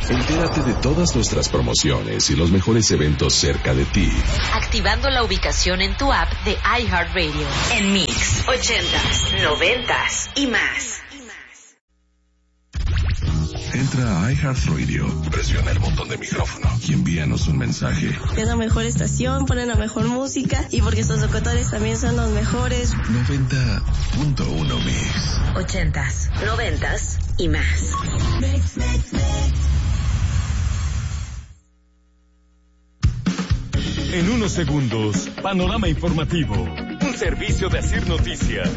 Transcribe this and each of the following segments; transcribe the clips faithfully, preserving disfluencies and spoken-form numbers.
Entérate de todas nuestras promociones y los mejores eventos cerca de ti, activando la ubicación en tu app de iHeartRadio. En Mix, ochentas, noventas y más. Entra a iHeartRadio, presiona el botón de micrófono y envíanos un mensaje. Es la mejor estación, ponen la mejor música y porque estos locutores también son los mejores. noventa punto uno Mix. Ochentas, noventas y más. Mix, mix, mix. En unos segundos, panorama informativo. Un servicio de Asir Noticias.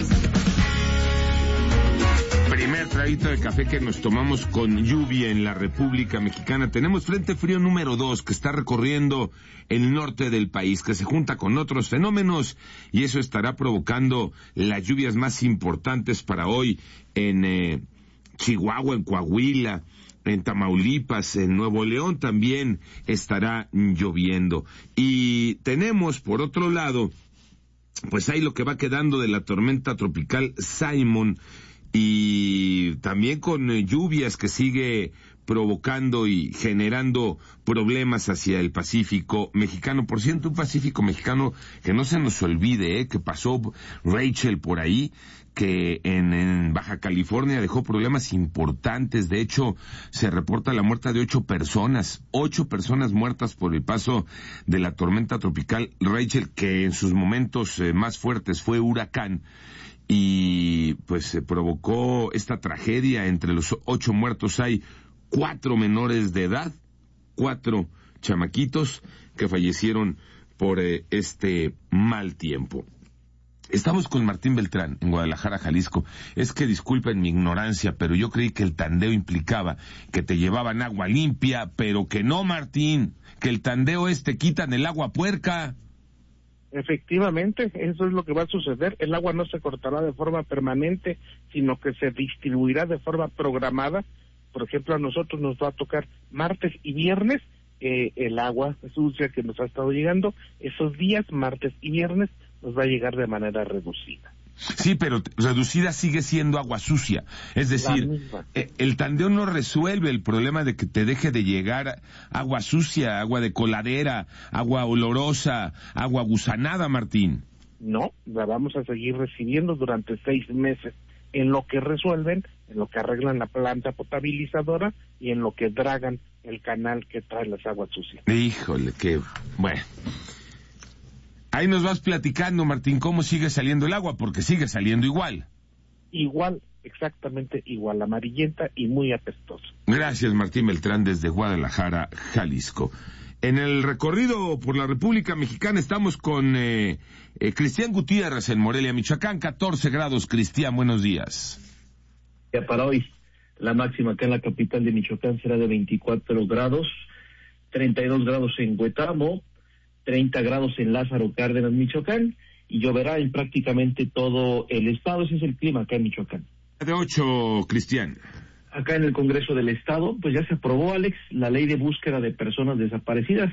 Primer traguito de café que nos tomamos con lluvia en la República Mexicana. Tenemos frente frío número dos que está recorriendo el norte del país, que se junta con otros fenómenos y eso estará provocando las lluvias más importantes para hoy en eh, Chihuahua, en Coahuila, en Tamaulipas, en Nuevo León también estará lloviendo. Y tenemos, por otro lado, pues ahí lo que va quedando de la tormenta tropical Simon, y también con eh, lluvias que sigue provocando y generando problemas hacia el Pacífico mexicano. Por cierto, un Pacífico mexicano que no se nos olvide, eh, que pasó Rachel por ahí, que en, en Baja California dejó problemas importantes. De hecho, se reporta la muerte de ocho personas, ocho personas muertas por el paso de la tormenta tropical Rachel, que en sus momentos eh, más fuertes fue huracán. Y pues se provocó esta tragedia. Entre los ocho muertos hay cuatro menores de edad, cuatro chamaquitos que fallecieron por eh, este mal tiempo. Estamos con Martín Beltrán en Guadalajara, Jalisco. Es que disculpen mi ignorancia, pero yo creí que el tandeo implicaba que te llevaban agua limpia, pero que no, Martín, que el tandeo es te quitan el agua puerca. Efectivamente, eso es lo que va a suceder. El agua no se cortará de forma permanente, sino que se distribuirá de forma programada. Por ejemplo, a nosotros nos va a tocar martes y viernes eh, el agua sucia que nos ha estado llegando. Esos días, martes y viernes, nos va a llegar de manera reducida. Sí, pero reducida sigue siendo agua sucia. Es decir, eh, el tandeo no resuelve el problema de que te deje de llegar agua sucia, agua de coladera, agua olorosa, agua gusanada, Martín. No, la vamos a seguir recibiendo durante seis meses, en lo que resuelven, en lo que arreglan la planta potabilizadora y en lo que dragan el canal que trae las aguas sucias. Híjole, qué bueno. Ahí nos vas platicando, Martín, cómo sigue saliendo el agua, porque sigue saliendo igual. Igual, exactamente igual, amarillenta y muy apestosa. Gracias, Martín Beltrán, desde Guadalajara, Jalisco. En el recorrido por la República Mexicana estamos con eh, eh, Cristian Gutiérrez en Morelia, Michoacán, catorce grados. Cristian, buenos días. Ya para hoy, la máxima acá en la capital de Michoacán será de veinticuatro grados, treinta y dos grados en Huetamo, treinta grados en Lázaro Cárdenas, Michoacán, y lloverá en prácticamente todo el estado. Ese es el clima acá en Michoacán. De ocho, Cristian. Acá en el Congreso del Estado, pues ya se aprobó, Alex, la ley de búsqueda de personas desaparecidas.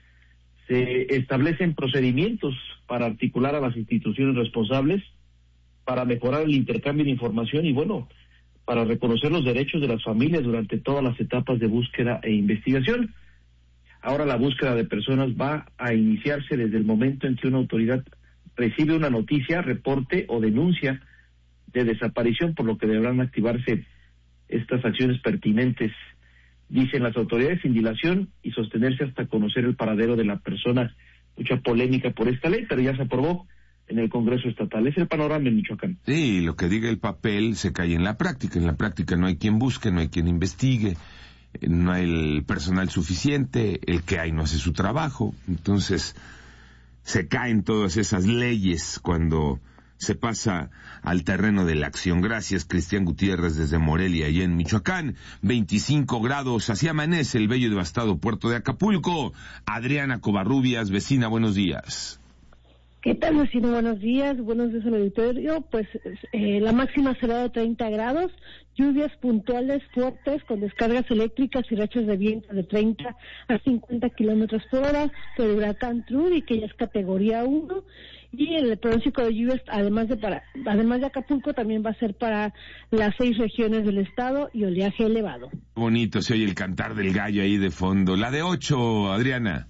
Se establecen procedimientos para articular a las instituciones responsables, para mejorar el intercambio de información y, bueno, para reconocer los derechos de las familias durante todas las etapas de búsqueda e investigación. Ahora la búsqueda de personas va a iniciarse desde el momento en que una autoridad recibe una noticia, reporte o denuncia de desaparición, por lo que deberán activarse estas acciones pertinentes, dicen las autoridades, sin dilación y sostenerse hasta conocer el paradero de la persona. Mucha polémica por esta ley, pero ya se aprobó en el Congreso Estatal. Es el panorama en Michoacán. Sí, lo que diga el papel se cae en la práctica. En la práctica no hay quien busque, no hay quien investigue, no hay el personal suficiente, el que hay no hace su trabajo. Entonces se caen todas esas leyes cuando se pasa al terreno de la acción. Gracias, Cristian Gutiérrez, desde Morelia, allá en Michoacán. veinticinco grados, así amanece el bello y devastado puerto de Acapulco. Adriana Covarrubias, vecina, buenos días. ¿Qué tal, Lucino? Buenos días, buenos días al auditorio. Pues eh, la máxima será de treinta grados, lluvias puntuales fuertes con descargas eléctricas y rachas de viento de treinta a cincuenta kilómetros por hora por el huracán Trudy, que ya es categoría uno, y el pronóstico de lluvias, además de para, además de Acapulco, también va a ser para las seis regiones del estado y oleaje elevado. Bonito se oye el cantar del gallo ahí de fondo. La de ocho, Adriana.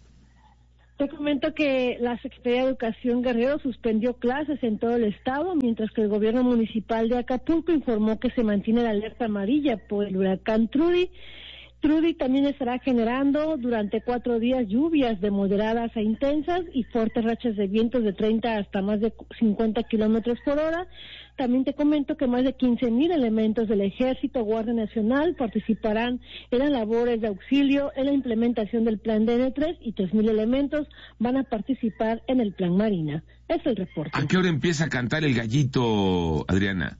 Te comento que la Secretaría de Educación Guerrero suspendió clases en todo el estado, mientras que el gobierno municipal de Acapulco informó que se mantiene la alerta amarilla por el huracán Trudy. Trudy también estará generando durante cuatro días lluvias de moderadas a intensas y fuertes rachas de vientos de treinta hasta más de cincuenta kilómetros por hora. También te comento que más de quince mil elementos del Ejército, Guardia Nacional participarán en las labores de auxilio en la implementación del Plan D N tres y tres mil elementos van a participar en el Plan Marina. Es el reporte. ¿A qué hora empieza a cantar el gallito, Adriana?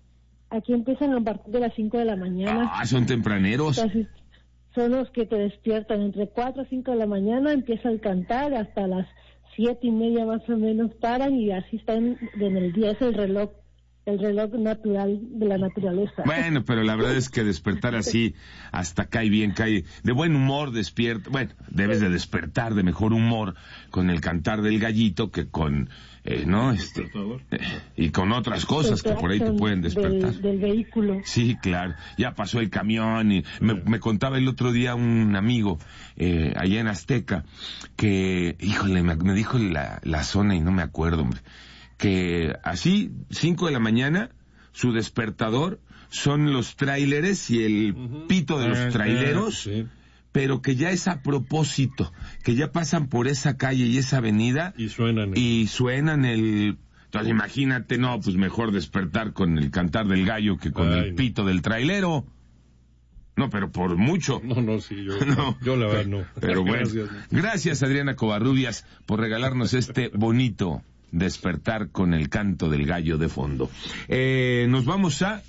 Aquí empiezan a partir de las cinco de la mañana. Ah, son tempraneros. Entonces, son los que te despiertan entre cuatro a cinco de la mañana, empieza el cantar hasta las siete y media más o menos paran y así están en el día. Es el reloj el reloj natural de la naturaleza. Bueno, pero la verdad es que despertar así hasta cae bien, cae de buen humor, despierta. Bueno, debes de despertar de mejor humor con el cantar del gallito que con, eh, ¿no? Este, eh, y con otras cosas que por ahí te pueden despertar. Del, del vehículo. Sí, claro. Ya pasó el camión y me, me contaba el otro día un amigo eh, allá en Azteca que, híjole, me, me dijo la, la zona y no me acuerdo, hombre, que así, cinco de la mañana, su despertador son los tráileres y el uh-huh. pito de los ah, traileros, sí. Pero que ya es a propósito, que ya pasan por esa calle y esa avenida y suenan el... y suenan el... Entonces imagínate, no, pues mejor despertar con el cantar del gallo que con Ay, el pito no. del trailero. No, pero por mucho. No, no, sí, yo, no, yo la verdad no. Pero bueno, gracias, gracias Adriana Covarrubias por regalarnos este bonito despertar con el canto del gallo de fondo. Eh, nos vamos a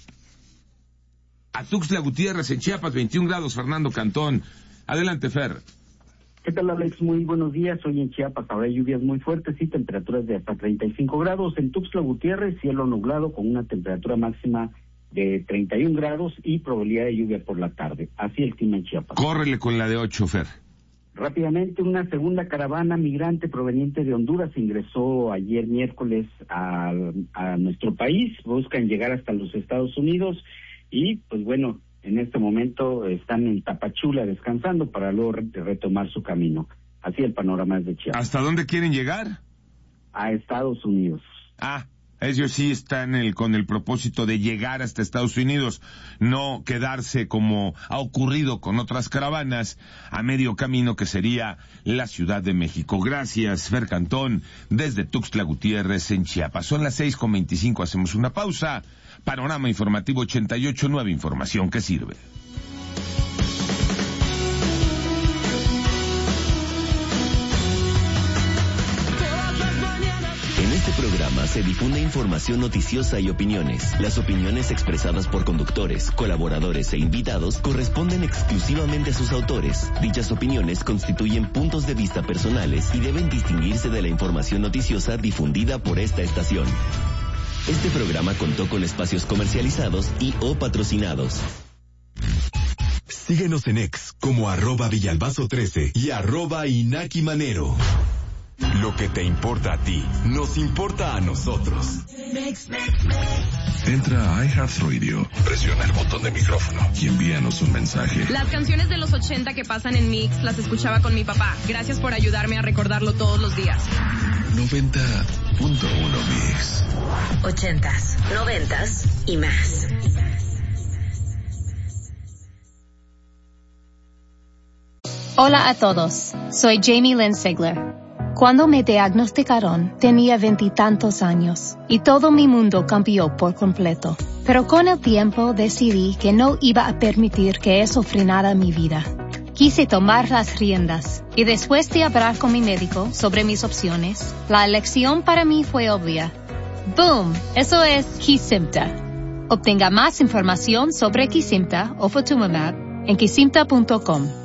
a Tuxtla Gutiérrez, en Chiapas, veintiún grados, Fernando Cantón. Adelante, Fer. ¿Qué tal, Alex? Muy buenos días. Hoy en Chiapas habrá lluvias muy fuertes y temperaturas de hasta treinta y cinco grados. En Tuxtla Gutiérrez, cielo nublado con una temperatura máxima de treinta y un grados y probabilidad de lluvia por la tarde. Así el clima en Chiapas. Córrele con la de ocho, Fer. Rápidamente, una segunda caravana migrante proveniente de Honduras ingresó ayer miércoles a, a nuestro país. Buscan llegar hasta los Estados Unidos y, pues bueno, en este momento están en Tapachula descansando para luego retomar su camino. Así el panorama es de Chiapas. ¿Hasta dónde quieren llegar? A Estados Unidos. Ah, ellos sí están el, con el propósito de llegar hasta Estados Unidos, no quedarse como ha ocurrido con otras caravanas a medio camino que sería la Ciudad de México. Gracias, Fer Cantón, desde Tuxtla Gutiérrez en Chiapas. Son las seis con veinticinco, hacemos una pausa. Panorama Informativo ochenta y ocho, nueva información que sirve. En este programa se difunde información noticiosa y opiniones. Las opiniones expresadas por conductores, colaboradores e invitados corresponden exclusivamente a sus autores. Dichas opiniones constituyen puntos de vista personales y deben distinguirse de la información noticiosa difundida por esta estación. Este programa contó con espacios comercializados y o patrocinados. Síguenos en X como arroba Villalbazo trece y arroba Inaki Manero. Lo que te importa a ti, nos importa a nosotros. Entra a iHeartRadio, presiona el botón de micrófono y envíanos un mensaje. Las canciones de los ochenta que pasan en Mix las escuchaba con mi papá. Gracias por ayudarme a recordarlo todos los días. noventa punto uno Mix. Ochentas, noventas y más. Hola a todos, soy Jamie Lynn Sigler. Cuando me diagnosticaron, tenía veintitantos años y todo mi mundo cambió por completo. Pero con el tiempo decidí que no iba a permitir que eso frenara mi vida. Quise tomar las riendas y después de hablar con mi médico sobre mis opciones, la elección para mí fue obvia. ¡Boom! Eso es Kesimpta. Obtenga más información sobre Kesimpta o Ofatumumab en kesimpta punto com.